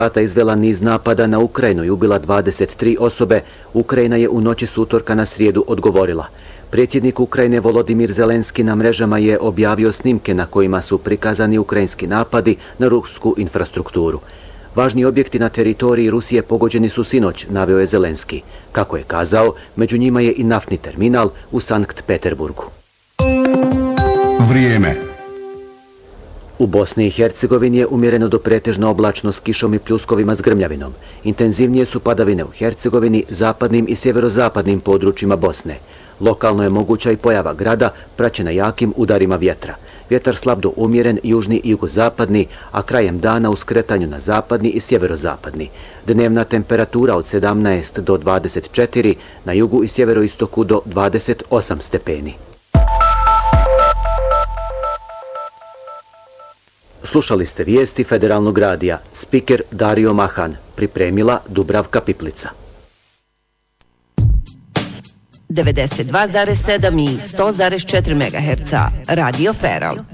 izvela niz napada na Ukrajinu i ubila 23 osobe, Ukrajina je u noći s utorka na srijedu odgovorila. Predsjednik Ukrajine Volodimir Zelenski na mrežama je objavio snimke na kojima su prikazani ukrajinski napadi na rusku infrastrukturu. Važni objekti na teritoriji Rusije pogođeni su sinoć, naveo je Zelenski. Kako je kazao, među njima je i naftni terminal u Sankt Peterburgu. Vrijeme. U Bosni i Hercegovini je umjereno do pretežno oblačno s kišom i pljuskovima s grmljavinom. Intenzivnije su padavine u Hercegovini, zapadnim i sjeverozapadnim područjima Bosne. Lokalno je moguća i pojava grada, praćena jakim udarima vjetra. Vjetar slab do umjeren, južni i jugozapadni, a krajem dana u skretanju na zapadni i sjeverozapadni. Dnevna temperatura od 17 do 24, na jugu i sjeveroistoku do 28 stepeni. Slušali ste vijesti Federalnog radija. Spiker Dario Mahan. Pripremila Dubravka Piplica. 92,7 i 100,4 MHz. Radio Feral.